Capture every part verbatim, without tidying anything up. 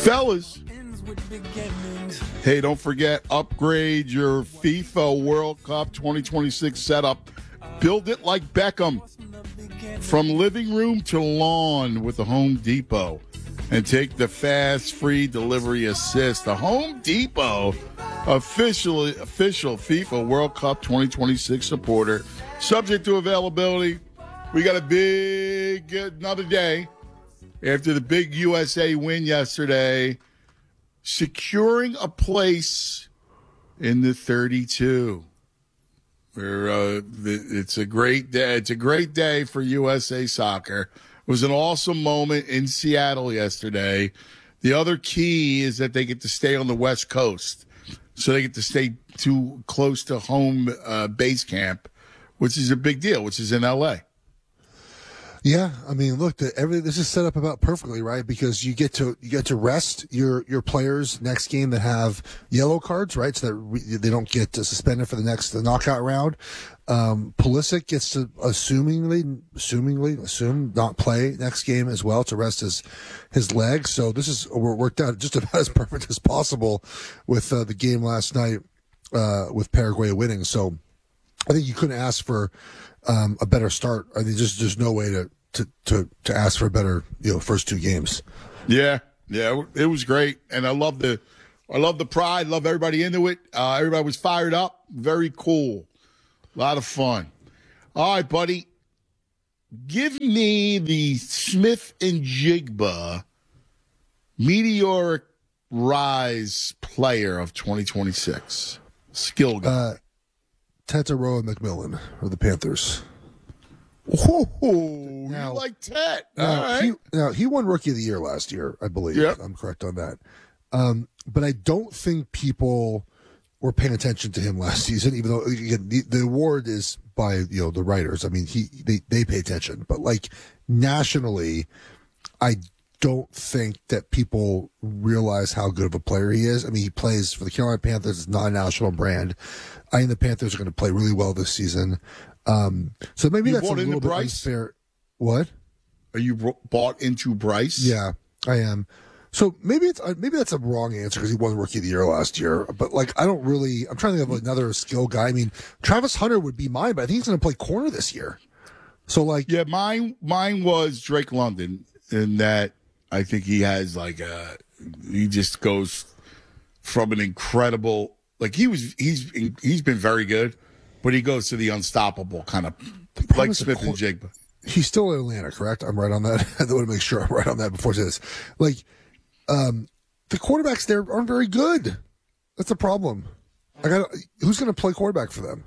Fellas, hey, don't forget, upgrade your FIFA World Cup twenty twenty-six setup. Build it like Beckham. From living room to lawn with the Home Depot. And take the fast, free delivery assist. The Home Depot, officially, official FIFA World Cup twenty twenty-six supporter. Subject to availability. We got a big, another day after the big U S A win yesterday. Securing a place in the thirty-two. We're, uh, it's a great day. It's a great day for U S A Soccer. It was an awesome moment in Seattle yesterday. The other key is that they get to stay on the West Coast, so they get to stay too close to home uh, base camp, which is a big deal, which is in L A. Yeah, I mean, look, the, everything this is set up about perfectly, right? Because you get to you get to rest your your players next game that have yellow cards, right? So that re, they don't get suspended for the next the knockout round. Um, Pulisic gets to assumingly, assumingly, assume not play next game as well to rest his his legs. So this is worked out just about as perfect as possible with uh, the game last night uh, with Paraguay winning. So I think you couldn't ask for um, a better start. I think just there's no way to. To, to to ask for a better, you know, first two games. Yeah, yeah, it was great, and I love the, I love the pride, love everybody into it. Uh, everybody was fired up, very cool, a lot of fun. All right, buddy, give me the Smith and Jigba meteoric rise player of twenty twenty-six. Skill guy. Uh, Tataroa McMillan of the Panthers. Oh, now, you like Tet. All now, right. he, now, he won Rookie of the Year last year, I believe. Yep. I'm correct on that. Um, but I don't think people were paying attention to him last season, even though again, the, the award is by, you know, the writers. I mean, he they, they pay attention. But, like, nationally, I don't think that people realize how good of a player he is. I mean, he plays for the Carolina Panthers. It's not a national brand. I think the Panthers are going to play really well this season. Um, so maybe you that's a little bit Bryce? unfair. What? Are you bro- bought into Bryce? Yeah, I am. So maybe it's uh, maybe that's a wrong answer because he won Rookie of the Year last year. But like, I don't really. I'm trying to think of another skill guy. I mean, Travis Hunter would be mine, but I think he's going to play corner this year. So like, yeah, mine mine was Drake London, in that I think he has like a he just goes from an incredible like he was he's he's been very good. But he goes to the unstoppable kind of, like Smith and Jigba. He's still in Atlanta, correct? I'm right on that. I want to make sure I'm right on that before I say this. Like, um, the quarterbacks there aren't very good. That's a problem. I got who's going to play quarterback for them?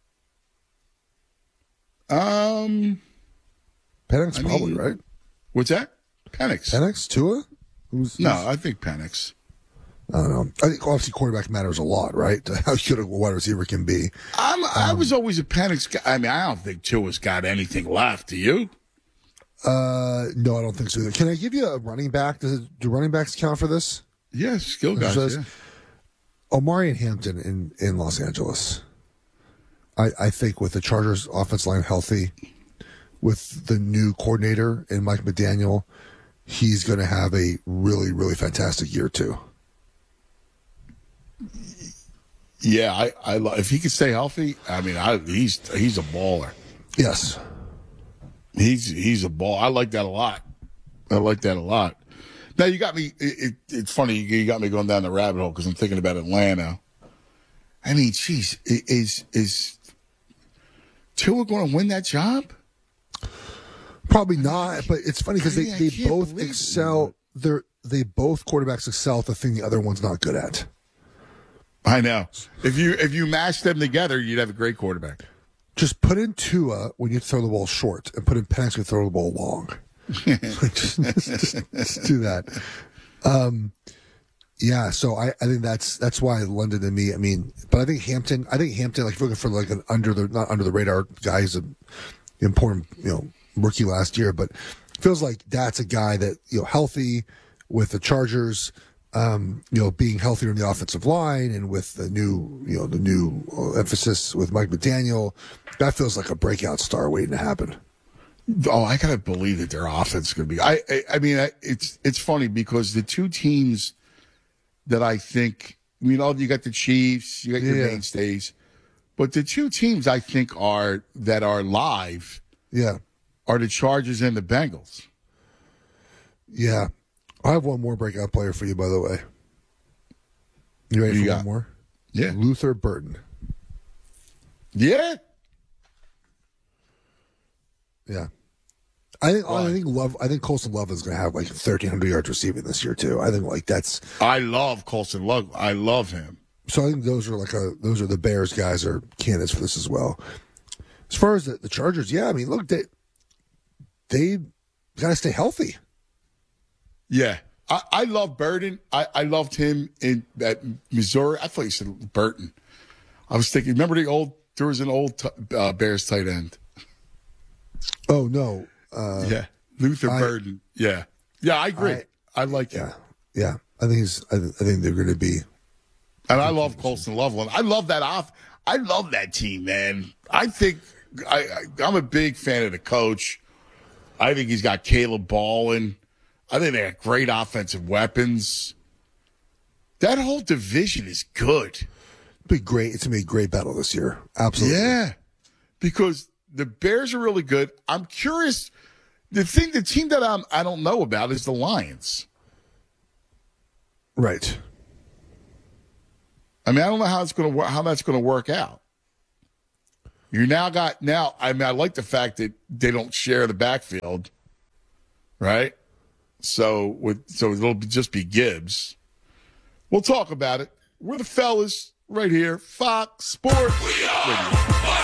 Um, Penix I probably, mean, right? What's that? Penix. Penix, Tua? Who's, who's, no, I think Penix. I don't know. I think obviously quarterback matters a lot, right? How good a wide receiver can be. I'm, I was always a Penix guy. I mean, I don't think Tua's got anything left. Do you? Uh, no, I don't think so either. Can I give you a running back? Does it, do running backs count for this? Yeah, skill guys. Yeah. Omari and Hampton in, in Los Angeles. I, I think with the Chargers offense line healthy, with the new coordinator and Mike McDaniel, he's going to have a really, really fantastic year too. Yeah, I, I if he could stay healthy, I mean, I, he's he's a baller. Yes, he's he's a ball. I like that a lot. I like that a lot. Now you got me. It, it, it's funny you got me going down the rabbit hole because I'm thinking about Atlanta. I mean, geez, is is Tua going to win that job? Probably not. But it's funny because they, I they both excel. They're they both quarterbacks excel at the thing the other one's not good at. I know. If you if you mash them together, you'd have a great quarterback. Just put in Tua when you throw the ball short, and put in Penix when you throw the ball long. just, just, just do that. Um, yeah. So I, I think that's that's why London and me. I mean, but I think Hampton. I think Hampton. Like if you're looking for like an under the not under the radar guy, he's an important you know rookie last year, but feels like that's a guy that you know healthy with the Chargers. Um, you know, being healthier in the offensive line and with the new, you know, the new emphasis with Mike McDaniel, that feels like a breakout star waiting to happen. Oh, I gotta believe that their offense is gonna be. I, I, I mean, I, it's it's funny because the two teams that I think, you know, you got the Chiefs, you got your Yeah. mainstays, but the two teams I think are that are live, Yeah. are the Chargers and the Bengals. Yeah. I have one more breakout player for you, by the way. You ready Who for you one got? more? Yeah, Luther Burton. yeah. Yeah. I think Why? I think Love I think Colson Love is gonna have like thirteen hundred yards receiving this year too. I think like that's I love Colson Love. I love him. so I think those are like a those are the Bears guys are candidates for this as well. As far as the, the Chargers, yeah, I mean look they they gotta stay healthy. Yeah, I, I love Burton. I, I loved him in at Missouri. I thought you said Burton. I was thinking. Remember the old? There was an old t- uh, Bears tight end. Oh no. Uh, yeah, Luther I- Burton. Yeah, yeah, I agree. I- I, like him, yeah. Yeah. I think he's I, th- I think they're gonna be and I love Colson Loveland. I love that off. I love that team, man. I think I, I I'm a big fan of the coach. I think he's got Caleb Ballin. I think they have great offensive weapons. That whole division is good. be great. It's gonna be a great battle this year. Absolutely. Yeah, because the Bears are really good. I'm curious. The thing, the team that I'm, I don't know about is the Lions. Right. I mean, I don't know how it's going to how that's going to work out. You now got now. I mean, I like the fact that they don't share the backfield, right? So with so it'll just be Gibbs. We'll talk about it. We're the fellas right here, Fox Sports Radio.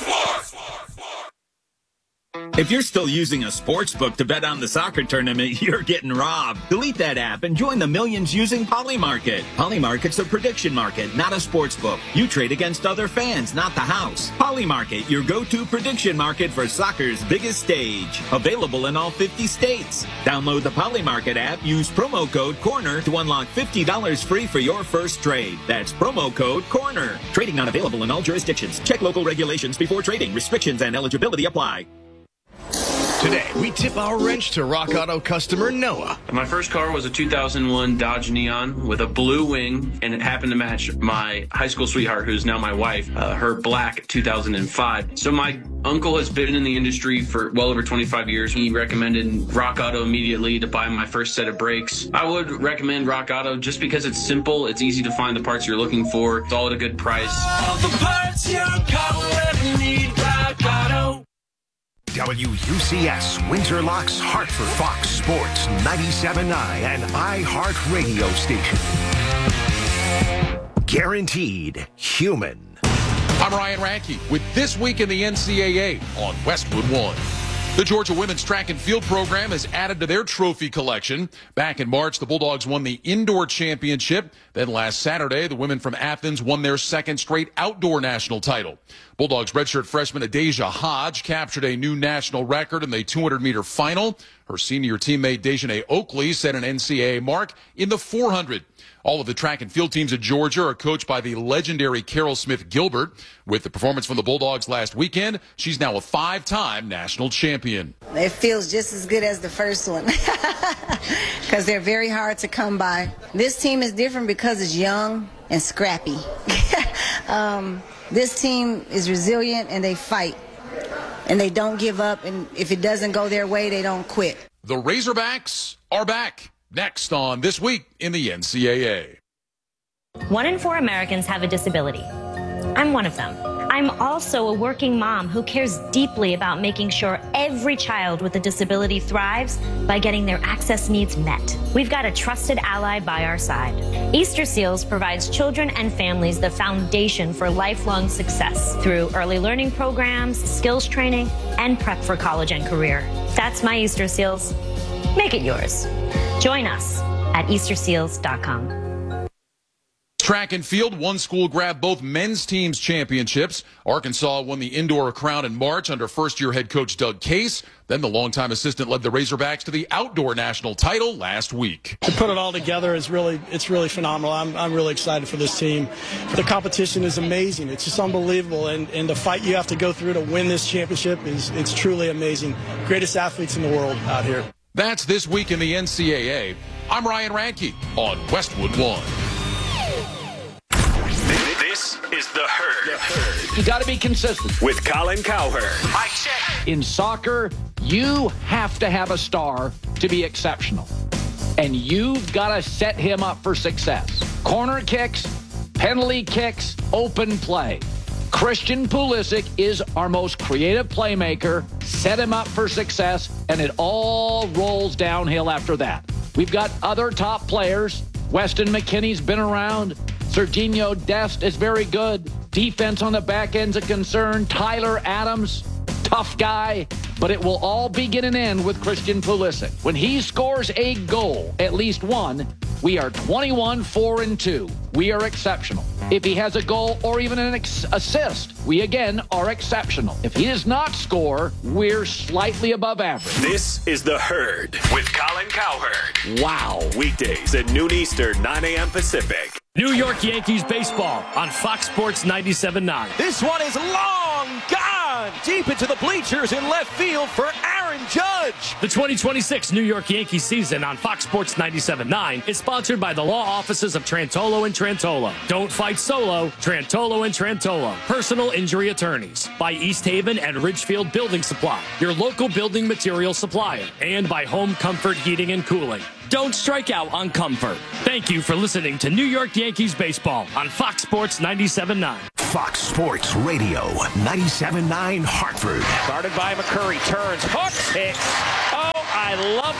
If you're still using a sports book to bet on the soccer tournament, you're getting robbed. Delete that app and join the millions using Polymarket. Polymarket's a prediction market, not a sports book. You trade against other fans, not the house. Polymarket, your go-to prediction market for soccer's biggest stage. Available in all fifty states. Download the Polymarket app, use promo code CORNER to unlock fifty dollars free for your first trade. That's promo code CORNER. Trading not available in all jurisdictions. Check local regulations before trading. Restrictions and eligibility apply. Today, we tip our wrench to Rock Auto customer Noah. My first car was a two thousand one Dodge Neon with a blue wing, and it happened to match my high school sweetheart, who's now my wife, uh, her black two thousand five. So my uncle has been in the industry for well over twenty-five years. He recommended Rock Auto immediately to buy my first set of brakes. I would recommend Rock Auto just because it's simple, it's easy to find the parts you're looking for, it's all at a good price. All the parts your car will ever need, Rock Auto. W U C S Winter Locks Hartford Fox Sports ninety-seven point nine and iHeartRadio station. Guaranteed human. I'm Ryan Ranke with This Week in the N C double A on Westwood One. The Georgia women's track and field program has added to their trophy collection. Back in March, the Bulldogs won the indoor championship. Then last Saturday, the women from Athens won their second straight outdoor national title. Bulldogs redshirt freshman Adasia Hodge captured a new national record in the two hundred meter final. Her senior teammate Dejanay Oakley set an N C double A mark in the four hundred. All of the track and field teams at Georgia are coached by the legendary Carol Smith Gilbert. With the performance from the Bulldogs last weekend, she's now a five-time national champion. It feels just as good as the first one because they're very hard to come by. This team is different because it's young and scrappy. um, this team is resilient and they fight and they don't give up. And if it doesn't go their way, they don't quit. The Razorbacks are back. Next on This Week in the N C double A. One in four Americans have a disability. I'm one of them. I'm also a working mom who cares deeply about making sure every child with a disability thrives by getting their access needs met. We've got a trusted ally by our side. Easter Seals provides children and families the foundation for lifelong success through early learning programs, skills training, and prep for college and career. That's my Easter Seals. Make it yours. Join us at Easter Seals dot com. Track and field, one school grabbed both men's teams championships. Arkansas won the indoor crown in March under first-year head coach Doug Case. Then the longtime assistant led the Razorbacks to the outdoor national title last week. To put it all together is really, it's really phenomenal. I'm, I'm really excited for this team. The competition is amazing. It's just unbelievable. And, and the fight you have to go through to win this championship is, it's truly amazing. Greatest athletes in the world out here. That's This Week in the N C double A. I'm Ryan Radke on Westwood One. This is The Herd. The Herd. You got to be consistent. With Colin Cowherd. I check. In soccer, you have to have a star to be exceptional. And you've got to set him up for success. Corner kicks, penalty kicks, open play. Christian Pulisic is our most creative playmaker. Set him up for success, and it all rolls downhill after that. We've got other top players. Weston McKennie's been around. Serginho Dest is very good. Defense on the back end's a concern. Tyler Adams, tough guy. But it will all begin and end with Christian Pulisic. When he scores a goal, at least one, we are twenty-one, four, and two. We are exceptional. If he has a goal or even an ex- assist, we again are exceptional. If he does not score, we're slightly above average. This is The Herd with Colin Cowherd. Wow. Weekdays at noon Eastern, nine a.m. Pacific. New York Yankees baseball on Fox Sports ninety-seven point nine. This one is long gone, deep into the bleachers in left field for Aaron Judge. The twenty twenty-six New York Yankees season on Fox Sports ninety-seven point nine is sponsored by the law offices of Trantolo and Trantolo. Don't fight solo, Trantolo and Trantolo. Personal injury attorneys. By East Haven and Ridgefield Building Supply, your local building material supplier. And by Home Comfort Heating and Cooling. Don't strike out on comfort. Thank you for listening to New York Yankees baseball on Fox Sports ninety-seven point nine. Fox Sports Radio, ninety-seven point nine Hartford. Started by McCurry, turns, hooks, hits. Oh, I love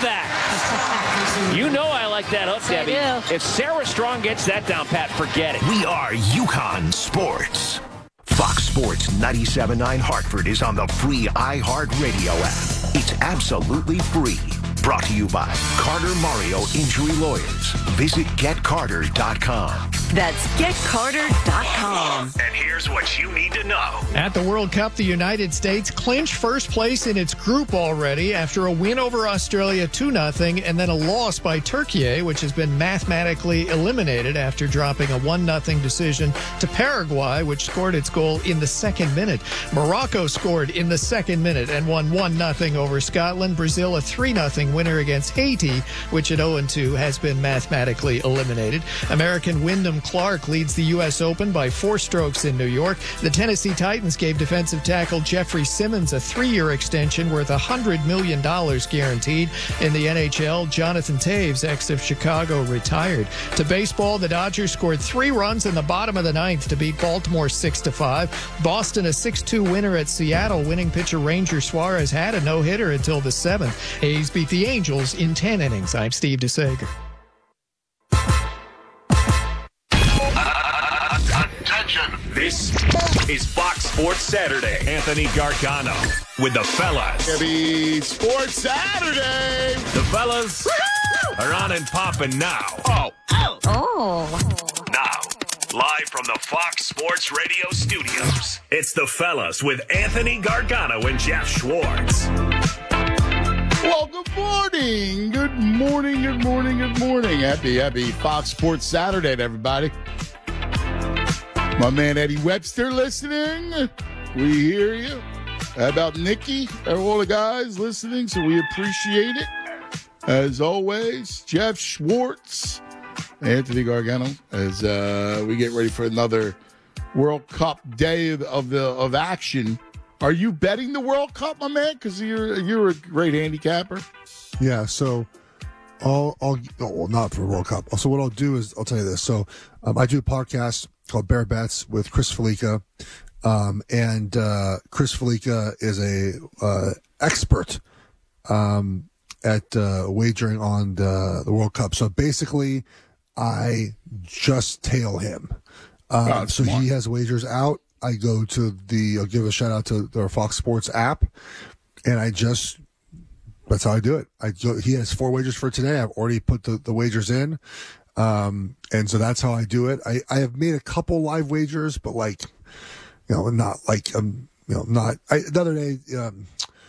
that. You know I like that hook, Debbie. I do. If Sarah Strong gets that down, Pat, forget it. We are UConn Sports. Fox Sports ninety-seven point nine Hartford is on the free iHeartRadio app. It's absolutely free. Brought to you by Carter Mario Injury Lawyers. Visit get carter dot com. That's get carter dot com. And here's what you need to know. At the World Cup, the United States clinched first place in its group already after a win over Australia two nothing and then a loss by Turkey, which has been mathematically eliminated after dropping a one nothing decision to Paraguay, which scored its goal in the second minute. Morocco scored in the second minute and won one nothing over Scotland. Brazil a three nothing winner against Haiti, which at oh and two has been mathematically eliminated. American Wyndham Clark leads the U S Open by four strokes in New York. The Tennessee Titans gave defensive tackle Jeffrey Simmons a three-year extension worth one hundred million dollars guaranteed. In the N H L, Jonathan Taves, ex of Chicago, retired. To baseball, the Dodgers scored three runs in the bottom of the ninth to beat Baltimore six to five. Boston a six two winner at Seattle. Winning pitcher Ranger Suarez had a no-hitter until the seventh. A's beat the Angels in ten innings. I'm Steve DeSager. Attention. This is Fox Sports Saturday. Anthony Gargano with the fellas. Happy Sports Saturday. The fellas Woo-hoo! Are on and popping now. Oh. Oh. Oh. Now, live from the Fox Sports Radio studios, it's the fellas with Anthony Gargano and Jeff Schwartz. Well, good morning. Good morning, good morning, good morning. Happy, happy Fox Sports Saturday to everybody. My man Eddie Webster listening. We hear you. How about Nikki and all the guys listening? So we appreciate it. As always, Jeff Schwartz, Anthony Gargano, as uh, we get ready for another World Cup day of, of the of action. Are you betting the World Cup, my man? Because you're you're a great handicapper. Yeah, so I'll, I'll oh, well, not for World Cup. So what I'll do is, I'll tell you this. So um, I do a podcast called Bear Bets with Chris Felica. Um, and uh, Chris Felica is a uh, expert um, at uh, wagering on the, the World Cup. So basically, I just tail him. Um, oh, so smart. he has wagers out. I go to the, I'll give a shout out to our Fox Sports app, and I just, that's how I do it. I go, he has four wagers for today. I've already put the, the wagers in. Um, and so that's how I do it. I, I have made a couple live wagers, but like, you know, not like, um, you know, not, I, the other day, um,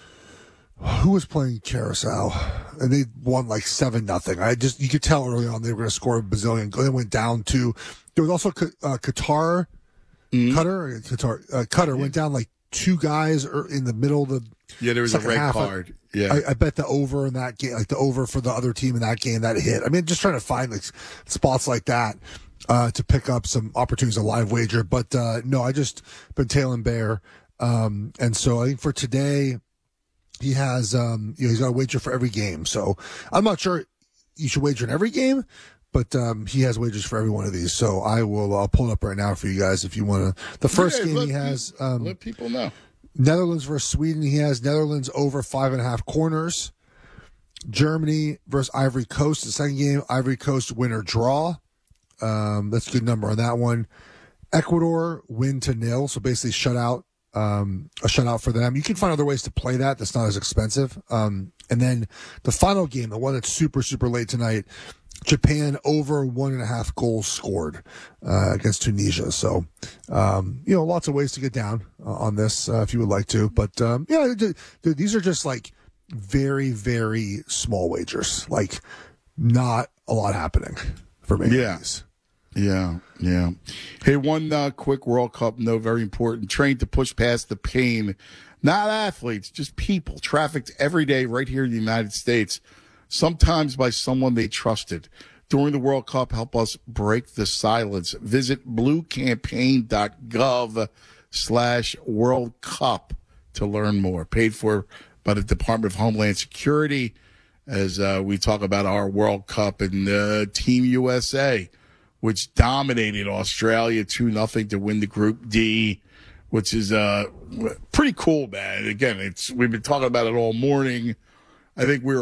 who was playing Carousel and they won like seven nothing. I just, you could tell early on they were going to score a bazillion. They went down to, there was also uh, Qatar, mm-hmm. Cutter, Qatar, uh, Cutter yeah. went down like two guys in the middle of the, yeah, there was a red half. card. Yeah. I, I bet the over in that game, like the over for the other team in that game, that hit. I mean, just trying to find like spots like that, uh, to pick up some opportunities to live wager. But, uh, no, I just been tailing Bear. Um, and so I think for today, he has, um, you know, he's got a wager for every game. So I'm not sure you should wager in every game, but, um, he has wagers for every one of these. So I will, I'll pull it up right now for you guys if you want to. The first yeah, game let, he has, um, let people know. Netherlands versus Sweden. He has Netherlands over five and a half corners. Germany versus Ivory Coast. The second game, Ivory Coast winner draw. Um, that's a good number on that one. Ecuador win to nil. So basically shut out, um, a shutout for them. You can find other ways to play that. That's not as expensive. Um, and then the final game, the one that's super, super late tonight, Japan over one and a half goals scored uh, against Tunisia. So, um, you know, lots of ways to get down uh, on this uh, if you would like to. But, um, yeah, d- d- these are just like very, very small wagers. Like not a lot happening for me. Yeah. Yeah. Yeah. Hey, one uh, quick World Cup note, very important. Trained to push past the pain. Not athletes, just people trafficked every day right here in the United States. Sometimes by someone they trusted. During the World Cup, help us break the silence. Visit bluecampaign.gov slash World Cup to learn more. Paid for by the Department of Homeland Security as uh, we talk about our World Cup and uh, Team U S A, which dominated Australia two nothing to win the Group D, which is uh, pretty cool, man. Again, it's we've been talking about it all morning. I think we were